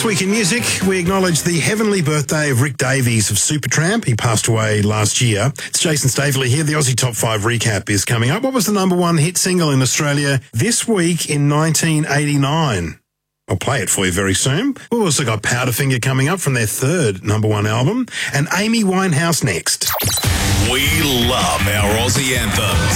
This week in music, we acknowledge the heavenly birthday of Rick Davies of Supertramp. He passed away last year. It's Jason Staveley here. The Aussie Top 5 recap is coming up. What was the number one hit single in Australia this week in 1989? I'll play it for you very soon. We've also got Powderfinger coming up from their third number one album, and Amy Winehouse next. We love our Aussie anthem.